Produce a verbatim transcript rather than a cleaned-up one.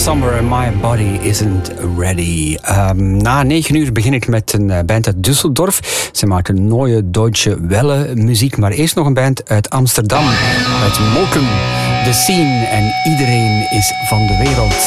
Summer and My Body Isn't Ready. Um, na negen uur begin ik met een band uit Düsseldorf. Ze maken Neue Deutsche Welle muziek. Maar eerst nog een band uit Amsterdam. Uit Mokum. The Scene en Iedereen is van de wereld.